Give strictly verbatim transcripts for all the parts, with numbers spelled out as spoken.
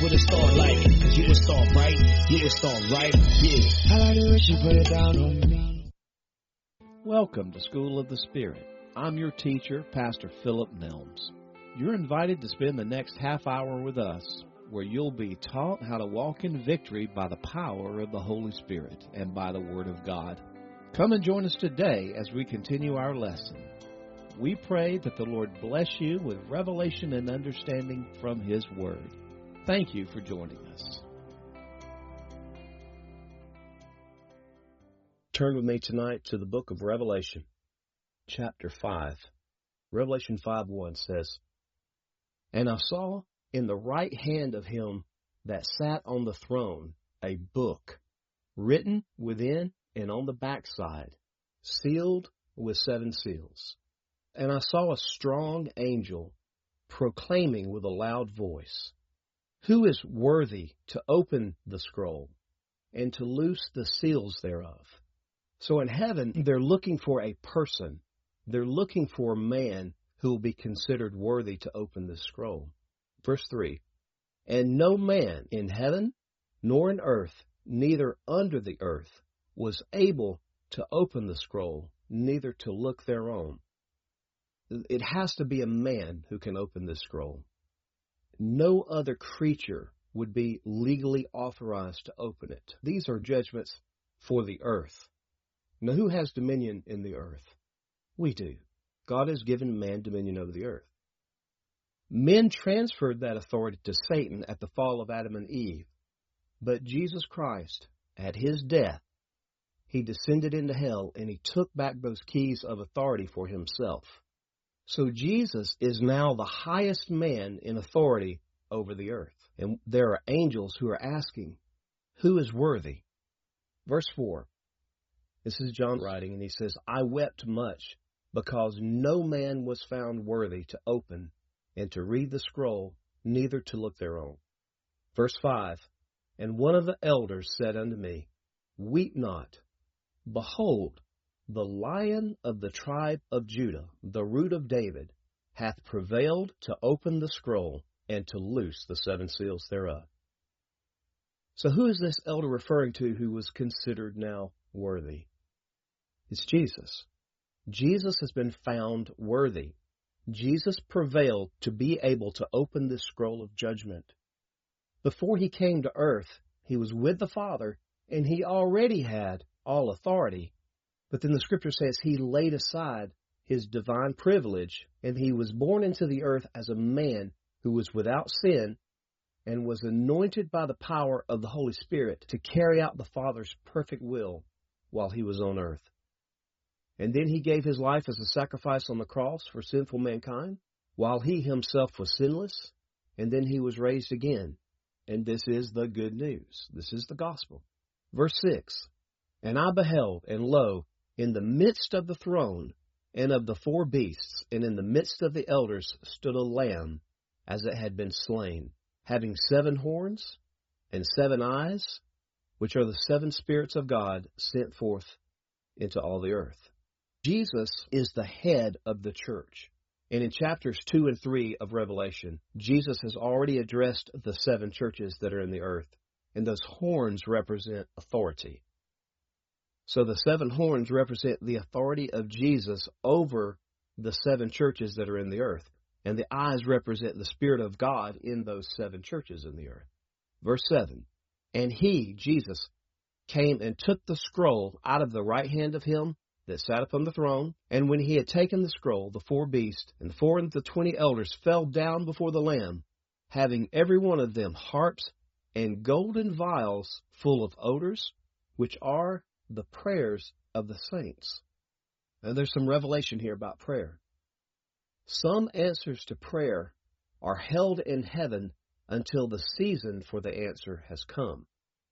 what it start like. Cause you would start right, you would start right, yeah. I like it when she put it down on me. Welcome to School of the Spirit. I'm your teacher, Pastor Philip Nelms. You're invited to spend the next half hour with us, where you'll be taught how to walk in victory by the power of the Holy Spirit and by the Word of God. Come and join us today as we continue our lesson. We pray that the Lord bless you with revelation and understanding from His Word. Thank you for joining us. Turn with me tonight to the book of Revelation, chapter five. Revelation five one says, "And I saw in the right hand of him that sat on the throne a book, written within and on the backside, sealed with seven seals. And I saw a strong angel proclaiming with a loud voice, Who is worthy to open the scroll and to loose the seals thereof?" So in heaven, they're looking for a person. They're looking for a man who will be considered worthy to open this scroll. Verse three, "And no man in heaven, nor in earth, neither under the earth, was able to open the scroll, neither to look thereon." It has to be a man who can open this scroll. No other creature would be legally authorized to open it. These are judgments for the earth. Now, who has dominion in the earth? We do. God has given man dominion over the earth. Men transferred that authority to Satan at the fall of Adam and Eve. But Jesus Christ, at his death, he descended into hell and he took back those keys of authority for himself. So Jesus is now the highest man in authority over the earth. And there are angels who are asking, who is worthy? Verse four. This is John writing, and he says, "I wept much because no man was found worthy to open and to read the scroll, neither to look thereon." Verse five, "And one of the elders said unto me, Weep not. Behold, the Lion of the tribe of Judah, the root of David, hath prevailed to open the scroll and to loose the seven seals thereof." So who is this elder referring to who was considered now worthy? It's Jesus. Jesus has been found worthy. Jesus prevailed to be able to open this scroll of judgment. Before he came to earth, he was with the Father, and he already had all authority. But then the Scripture says he laid aside his divine privilege, and he was born into the earth as a man who was without sin and was anointed by the power of the Holy Spirit to carry out the Father's perfect will while he was on earth. And then he gave his life as a sacrifice on the cross for sinful mankind, while he himself was sinless, and then he was raised again. And this is the good news. This is the gospel. Verse six, "And I beheld, and lo, in the midst of the throne, and of the four beasts, and in the midst of the elders, stood a lamb, as it had been slain, having seven horns and seven eyes, which are the seven spirits of God sent forth into all the earth." Jesus is the head of the church. And in chapters two and three of Revelation, Jesus has already addressed the seven churches that are in the earth. And those horns represent authority. So the seven horns represent the authority of Jesus over the seven churches that are in the earth. And the eyes represent the Spirit of God in those seven churches in the earth. Verse seven, "And he," Jesus, "came and took the scroll out of the right hand of him that sat upon the throne. And when he had taken the scroll, the four beasts and the four and the twenty elders fell down before the Lamb, having every one of them harps and golden vials full of odors, which are the prayers of the saints." And there's some revelation here about prayer. Some answers to prayer are held in heaven until the season for the answer has come.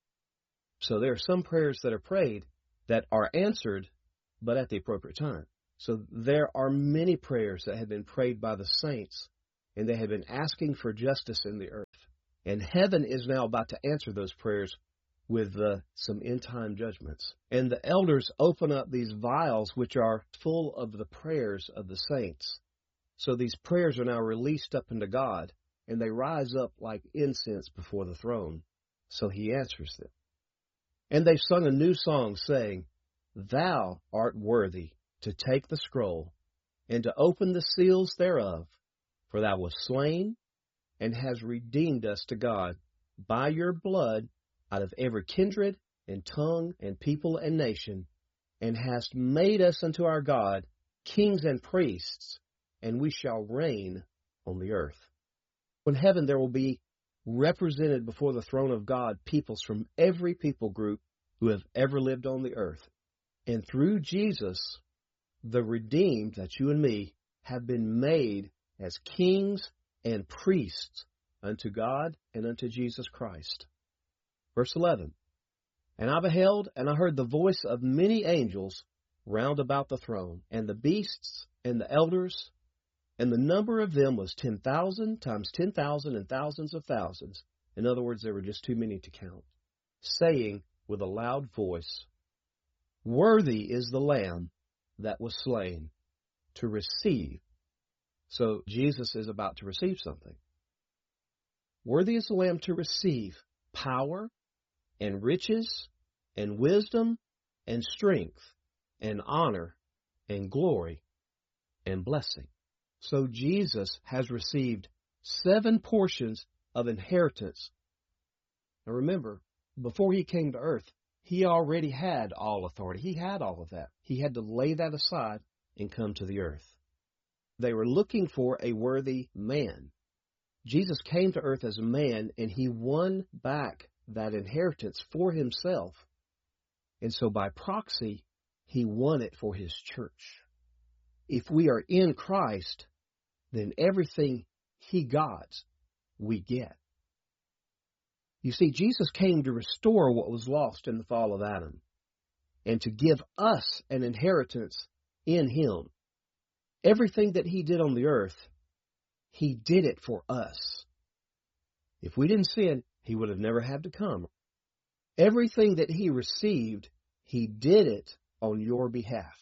So there are some prayers that are prayed that are answered, but at the appropriate time. So there are many prayers that have been prayed by the saints, and they have been asking for justice in the earth. And heaven is now about to answer those prayers with uh, some end-time judgments. And the elders open up these vials, which are full of the prayers of the saints. So these prayers are now released up into God, and they rise up like incense before the throne. So he answers them. And they sung a new song, saying, Thou art worthy to take the scroll, and to open the seals thereof, for thou wast slain, and hast redeemed us to God by your blood out of every kindred, and tongue, and people, and nation, and hast made us unto our God kings and priests, and we shall reign on the earth. In heaven there will be represented before the throne of God peoples from every people group who have ever lived on the earth. And through Jesus, the redeemed, that's you and me, have been made as kings and priests unto God and unto Jesus Christ. Verse eleven, And I beheld, and I heard the voice of many angels round about the throne, and the beasts, and the elders, and the number of them was ten thousand times ten thousand and thousands of thousands. In other words, there were just too many to count, saying with a loud voice, Worthy is the Lamb that was slain to receive. So Jesus is about to receive something. Worthy is the Lamb to receive power and riches and wisdom and strength and honor and glory and blessing. So Jesus has received seven portions of inheritance. Now remember, before he came to earth, he already had all authority. He had all of that. He had to lay that aside and come to the earth. They were looking for a worthy man. Jesus came to earth as a man, and he won back that inheritance for himself. And so by proxy, he won it for his church. If we are in Christ, then everything he got, we get. You see, Jesus came to restore what was lost in the fall of Adam and to give us an inheritance in him. Everything that he did on the earth, he did it for us. If we didn't sin, he would have never had to come. Everything that he received, he did it on your behalf.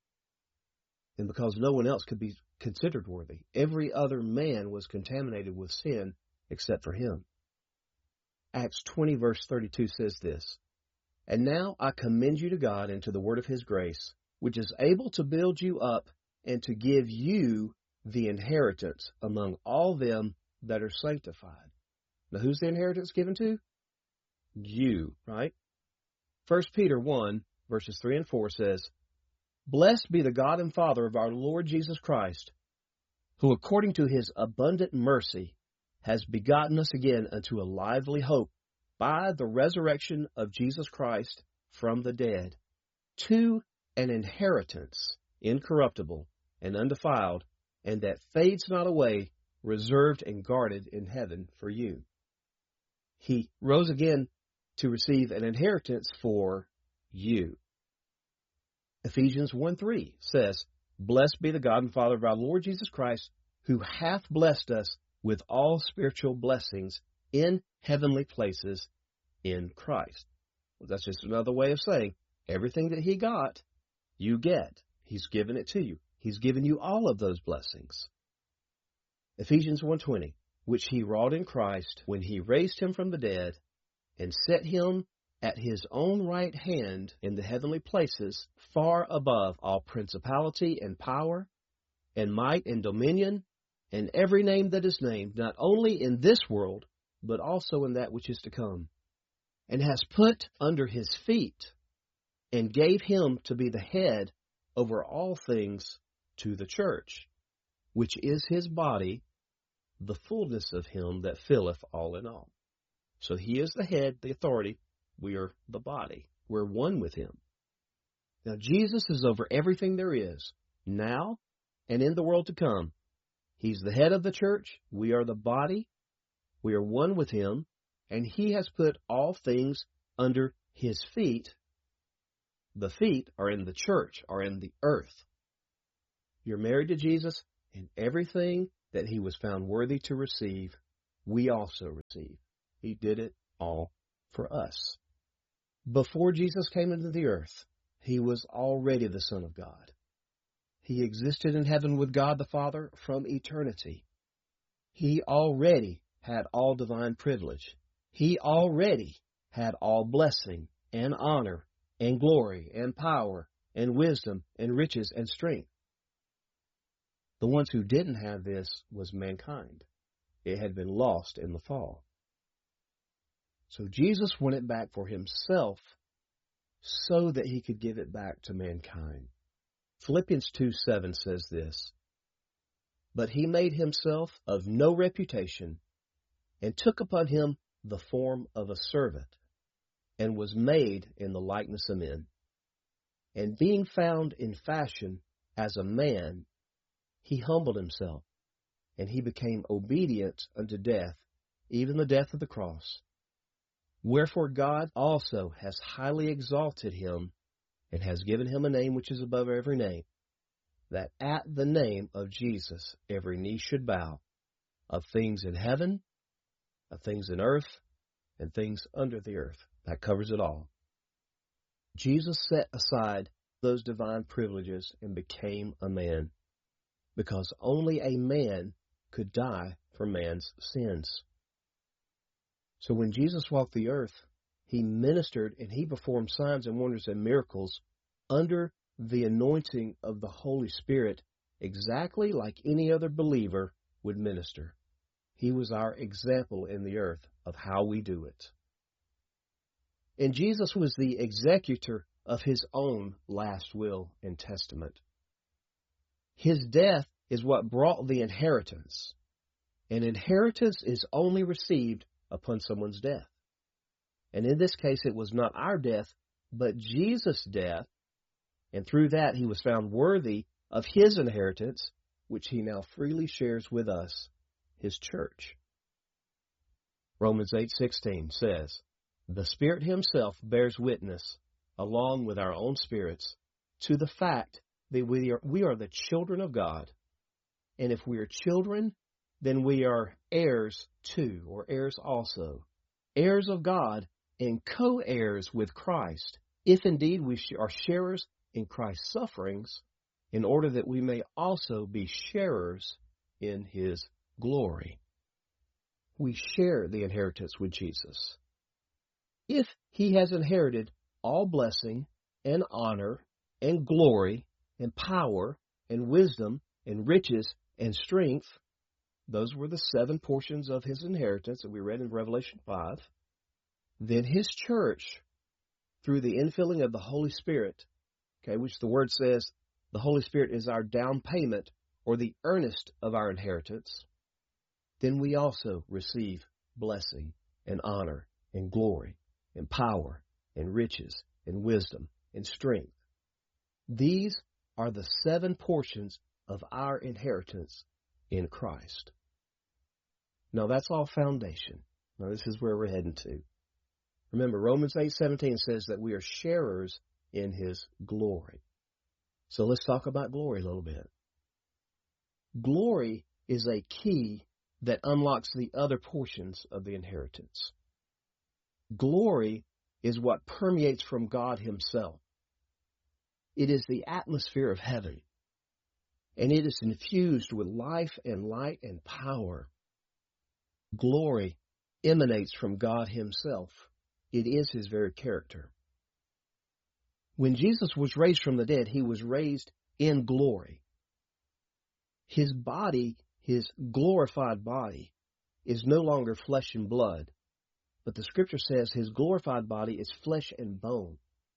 And because no one else could be considered worthy, every other man was contaminated with sin except for him. Acts twenty verse thirty-two says this, And now I commend you to God and to the word of his grace, which is able to build you up and to give you the inheritance among all them that are sanctified. Now who's the inheritance given to? You, right? First Peter one verses three and four says, Blessed be the God and Father of our Lord Jesus Christ, who according to his abundant mercy has begotten us again unto a lively hope by the resurrection of Jesus Christ from the dead, to an inheritance incorruptible and undefiled, and that fades not away, reserved and guarded in heaven for you. He rose again to receive an inheritance for you. Ephesians one three says, Blessed be the God and Father of our Lord Jesus Christ, who hath blessed us with all spiritual blessings in heavenly places in Christ. Well, that's just another way of saying everything that he got, you get. He's given it to you. He's given you all of those blessings. Ephesians one twenty, which he wrought in Christ when he raised him from the dead and set him at his own right hand in the heavenly places, far above all principality and power and might and dominion and every name that is named, not only in this world, but also in that which is to come, and has put under his feet and gave him to be the head over all things to the church, which is his body, the fullness of him that filleth all in all. So he is the head, the authority. We are the body. We're one with him. Now, Jesus is over everything there is, now and in the world to come. He's the head of the church. We are the body. We are one with him, and he has put all things under his feet. The feet are in the church, are in the earth. You're married to Jesus, and everything that he was found worthy to receive, we also receive. He did it all for us. Before Jesus came into the earth, he was already the Son of God. He existed in heaven with God the Father from eternity. He already had all divine privilege. He already had all blessing and honor and glory and power and wisdom and riches and strength. The ones who didn't have this was mankind. It had been lost in the fall. So Jesus won it back for himself so that he could give it back to mankind. Philippians two seven says this, "But he made himself of no reputation, and took upon him the form of a servant, and was made in the likeness of men. And being found in fashion as a man, he humbled himself, and he became obedient unto death, even the death of the cross. Wherefore God also has highly exalted him, and has given him a name which is above every name, that at the name of Jesus every knee should bow, of things in heaven, of things in earth, and things under the earth." That covers it all. Jesus set aside those divine privileges and became a man, because only a man could die for man's sins. So when Jesus walked the earth, he ministered and he performed signs and wonders and miracles under the anointing of the Holy Spirit, exactly like any other believer would minister. He was our example in the earth of how we do it. And Jesus was the executor of his own last will and testament. His death is what brought the inheritance. An inheritance is only received upon someone's death. And in this case, it was not our death, but Jesus' death. And through that, he was found worthy of his inheritance, which he now freely shares with us, his church. Romans eight sixteen says, "The Spirit himself bears witness, along with our own spirits, to the fact that we are, we are the children of God. And if we are children, then we are heirs too, or heirs also, heirs of God and co-heirs with Christ, if indeed we are sharers in Christ's sufferings, in order that we may also be sharers in his glory." We share the inheritance with Jesus. If he has inherited all blessing and honor and glory and power and wisdom and riches and strength, those were the seven portions of his inheritance that we read in Revelation five, then his church, through the infilling of the Holy Spirit, okay, which the word says the Holy Spirit is our down payment or the earnest of our inheritance, then we also receive blessing and honor and glory and power and riches and wisdom and strength. These are the seven portions of our inheritance in Christ. Now that's all foundation. Now this is where we're heading to. Remember, Romans eight seventeen says that we are sharers in his glory. So let's talk about glory a little bit. Glory is a key that unlocks the other portions of the inheritance. Glory is what permeates from God himself. It is the atmosphere of heaven, and it is infused with life and light and power. Glory emanates from God himself. It is his very character. When Jesus was raised from the dead, he was raised in glory. His body, his glorified body, is no longer flesh and blood, but the scripture says his glorified body is flesh and bone.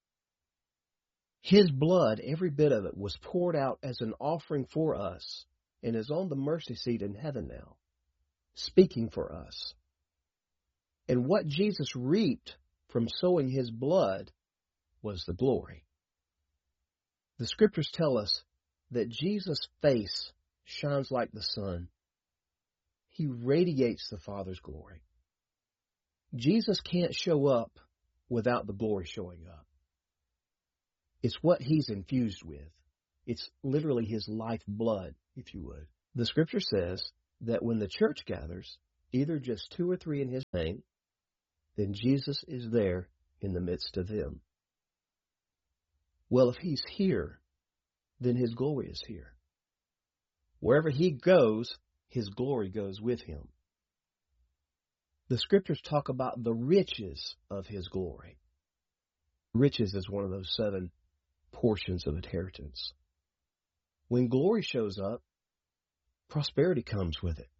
His blood, every bit of it, was poured out as an offering for us and is on the mercy seat in heaven now, speaking for us. And what Jesus reaped from sowing his blood was the glory. The scriptures tell us that Jesus' face shines like the sun. He radiates the Father's glory. Jesus can't show up without the glory showing up. It's what he's infused with. It's literally his lifeblood, if you would. The scripture says that when the church gathers, either just two or three in his name, then Jesus is there in the midst of them. Well, if he's here, then his glory is here. Wherever he goes, His glory goes with him. The scriptures talk about the riches of his glory. Riches is one of those seven portions of inheritance. When glory shows up, prosperity comes with it.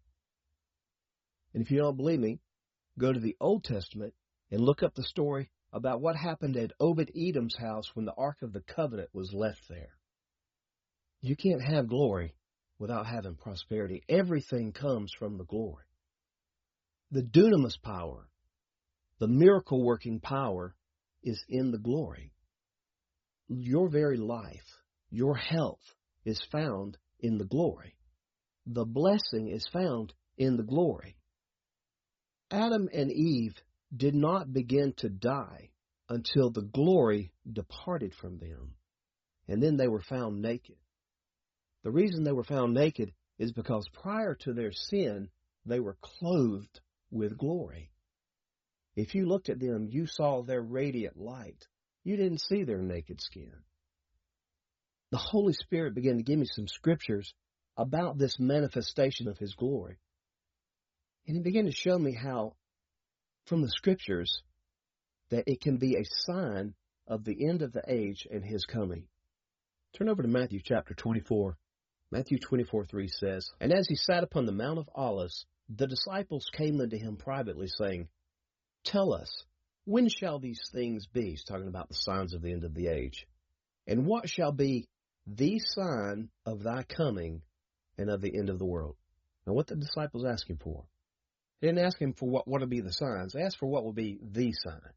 And if you don't believe me, go to the Old Testament and look up the story about what happened at Obed-Edom's house when the Ark of the Covenant was left there. You can't have glory without having prosperity. Everything comes from the glory. The dunamis power, the miracle-working power, is in the glory. Your very life, your health, is found in the glory. The blessing is found in the glory. Adam and Eve did not begin to die until the glory departed from them, and then they were found naked. The reason they were found naked is because prior to their sin, they were clothed with glory. If you looked at them, you saw their radiant light. You didn't see their naked skin. The Holy Spirit began to give me some scriptures about this manifestation of His glory. And He began to show me how, from the scriptures, that it can be a sign of the end of the age and His coming. Turn over to Matthew chapter twenty-four. Matthew twenty-four three says, "And as He sat upon the Mount of Olives, the disciples came unto Him privately, saying, Tell us, when shall these things be?" He's talking about the signs of the end of the age. "And what shall be the sign of thy coming and of the end of the world?" Now, what the disciples asking for? They didn't ask Him for what what will be the signs. They asked for what will be the sign.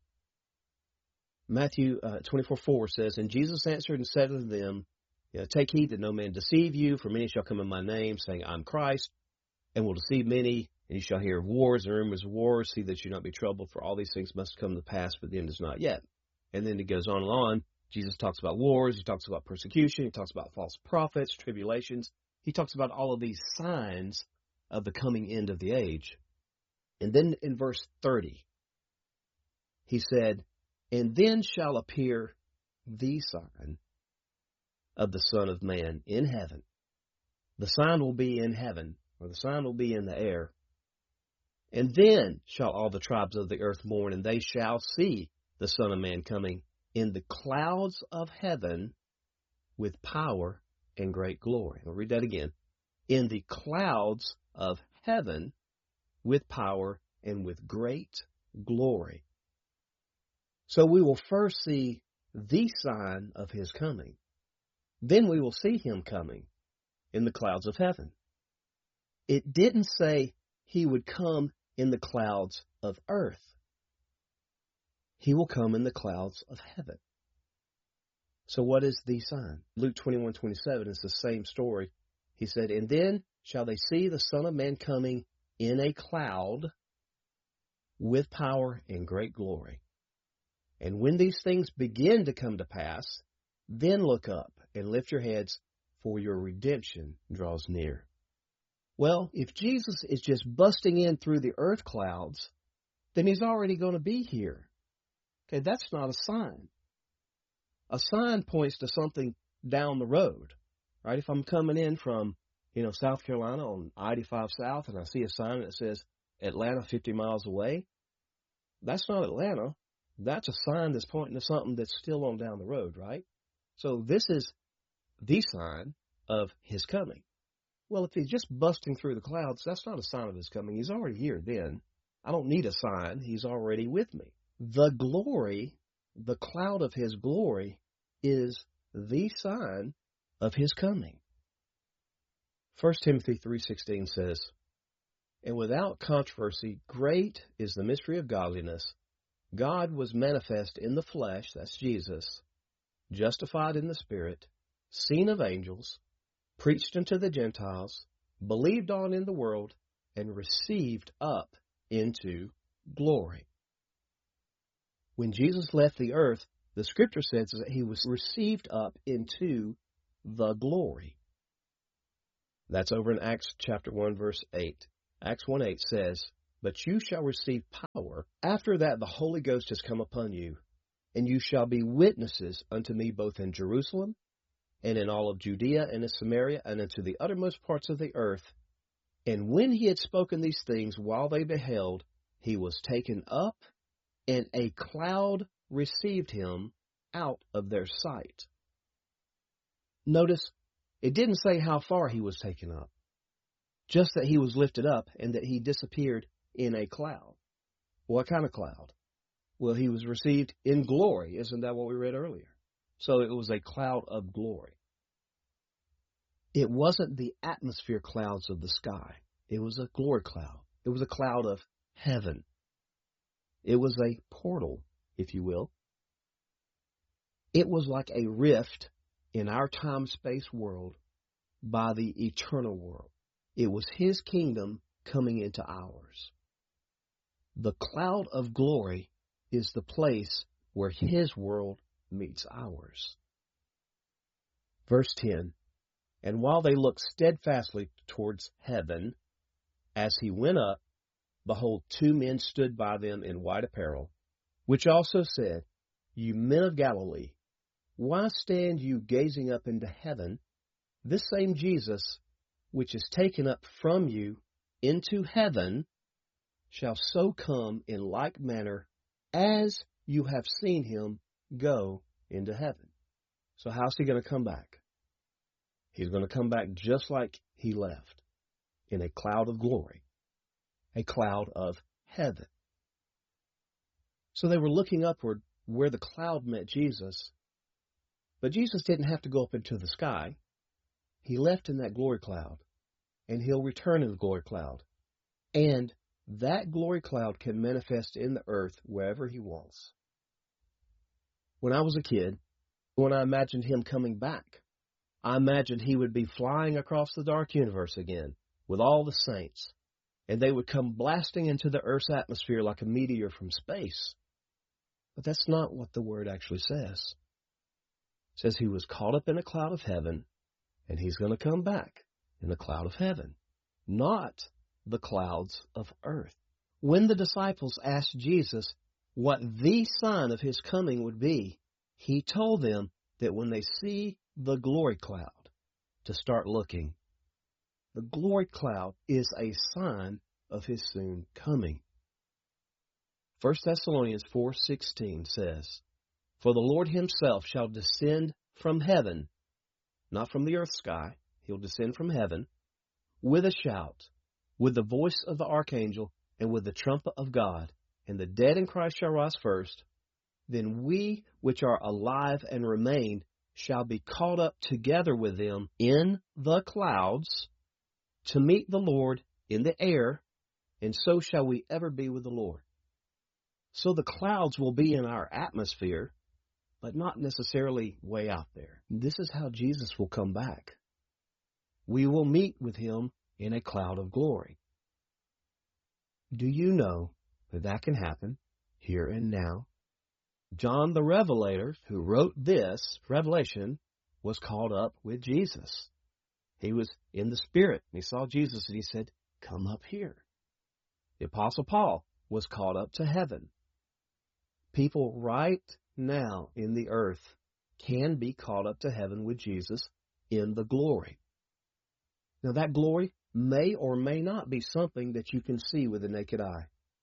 Matthew uh, twenty-four four says, "And Jesus answered and said unto them, you know, Take heed that no man deceive you, for many shall come in my name, saying, I'm Christ, and will deceive many. And you shall hear of wars and rumors of wars. See that you not be troubled, for all these things must come to pass, but the end is not yet." And then it goes on and on. Jesus talks about wars. He talks about persecution. He talks about false prophets, tribulations. He talks about all of these signs of the coming end of the age. And then in verse thirty, He said, "And then shall appear the sign of the Son of Man in heaven." The sign will be in heaven, or the sign will be in the air. "And then shall all the tribes of the earth mourn, and they shall see the Son of Man coming in the clouds of heaven with power and great glory." I'll read that again. "In the clouds of heaven with power and with great glory." So we will first see the sign of His coming. Then we will see Him coming in the clouds of heaven. It didn't say He would come in the clouds of earth. He will come in the clouds of heaven. So what is the sign? Luke twenty-one twenty-seven is the same story. He said, "And then shall they see the Son of Man coming in a cloud with power and great glory. And when these things begin to come to pass, then look up and lift your heads, for your redemption draws near." Well, if Jesus is just busting in through the earth clouds, then He's already going to be here. Okay, that's not a sign. A sign points to something down the road, right? If I'm coming in from, you know, South Carolina on I eighty-five South and I see a sign that says Atlanta fifty miles away, that's not Atlanta. That's a sign that's pointing to something that's still on down the road, right? So this is the sign of His coming. Well, if He's just busting through the clouds, that's not a sign of His coming. He's already here then. I don't need a sign. He's already with me. The glory, the cloud of His glory, is the sign of His coming. First Timothy three sixteen says, "And without controversy, great is the mystery of godliness. God was manifest in the flesh," that's Jesus, "justified in the Spirit, seen of angels, preached unto the Gentiles, believed on in the world, and received up into glory." When Jesus left the earth, the scripture says that He was received up into the glory. That's over in Acts chapter one, verse eight. Acts one eight says, "But you shall receive power. After that the Holy Ghost has come upon you, and you shall be witnesses unto me both in Jerusalem and in all of Judea and in Samaria and into the uttermost parts of the earth." And when he had spoken these things while they beheld, he was taken up, and a cloud received him out of their sight. Notice, it didn't say how far he was taken up, just that he was lifted up and that he disappeared in a cloud. What kind of cloud? Well, he was received in glory. Isn't that what we read earlier? So it was a cloud of glory. It wasn't the atmosphere clouds of the sky. It was a glory cloud. It was a cloud of heaven. It was a portal, if you will. It was like a rift in our time-space world by the eternal world. It was his kingdom coming into ours. The cloud of glory is the place where his world meets ours. Verse ten, and while they looked steadfastly towards heaven, as he went up, behold, two men stood by them in white apparel, which also said, You men of Galilee, why stand you gazing up into heaven? This same Jesus, which is taken up from you into heaven, shall so come in like manner as you have seen him go into heaven. So how's he going to come back? He's going to come back just like he left, in a cloud of glory, a cloud of heaven. So they were looking upward where the cloud met Jesus, but Jesus didn't have to go up into the sky. He left in that glory cloud, and he'll return in the glory cloud. And that glory cloud can manifest in the earth wherever he wants. When I was a kid, when I imagined him coming back, I imagined he would be flying across the dark universe again with all the saints, and they would come blasting into the earth's atmosphere like a meteor from space. But that's not what the word actually says. It says he was caught up in a cloud of heaven, and he's going to come back in a cloud of heaven, not the clouds of earth. When the disciples asked Jesus what the sign of his coming would be, he told them that when they see the glory cloud, to start looking. The glory cloud is a sign of his soon coming. First Thessalonians four sixteen says, For the Lord himself shall descend from heaven, not from the earth sky, he'll descend from heaven, with a shout, with the voice of the archangel, and with the trumpet of God, and the dead in Christ shall rise first. Then we which are alive and remain shall be caught up together with them in the clouds to meet the Lord in the air, and so shall we ever be with the Lord. So the clouds will be in our atmosphere, but not necessarily way out there. This is how Jesus will come back. We will meet with him in a cloud of glory. Do you know that that can happen here and now? John the Revelator, who wrote this Revelation, was caught up with Jesus. He was in the Spirit, and he saw Jesus, and he said, Come up here. The Apostle Paul was caught up to heaven. People right now in the earth can be caught up to heaven with Jesus in the glory. Now that glory may or may not be something that you can see with the naked eye.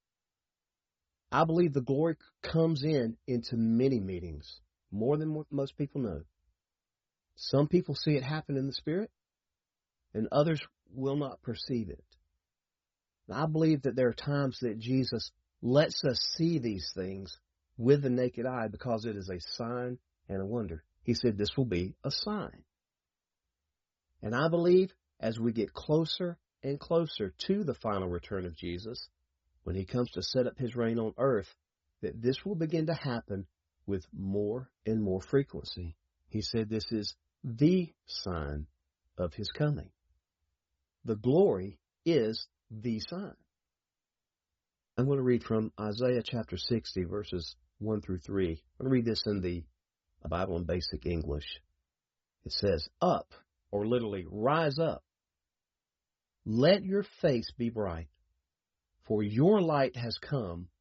I believe the glory comes in into many meetings, more than what most people know. Some people see it happen in the Spirit, and others will not perceive it. And I believe that there are times that Jesus lets us see these things with the naked eye because it is a sign and a wonder. He said this will be a sign. And I believe as we get closer and closer to the final return of Jesus, when he comes to set up his reign on earth, that this will begin to happen with more and more frequency. He said this is the sign of his coming. The glory is the sign. I'm going to read from Isaiah chapter sixty, verses one through three. I'm going to read this in the Bible in Basic English. It says, Up, or literally, rise up. Let your face be bright, for your light has come,